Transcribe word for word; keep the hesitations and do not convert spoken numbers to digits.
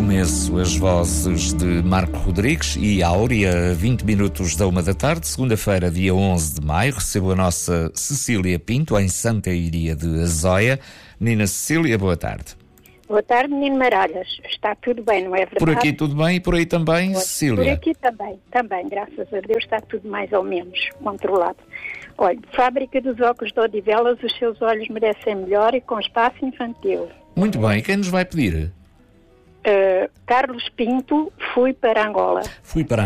começo as vozes de Marco Rodrigues e Áurea, vinte minutos da uma da tarde, segunda-feira, dia onze de maio. Recebo a nossa Cecília Pinto, em Santa Iria de Azóia. Menina Cecília, boa tarde. Boa tarde, menino Maralhas. Está tudo bem, não é verdade? Por aqui tudo bem e por aí também, Boa. Cecília? Por aqui também, também, graças a Deus está tudo mais ou menos controlado. Olha, Fábrica dos Óculos de Odivelas, os seus olhos merecem melhor e com espaço infantil. Muito bem, quem nos vai pedir? Uh, Carlos Pinto, fui para Angola. Fui para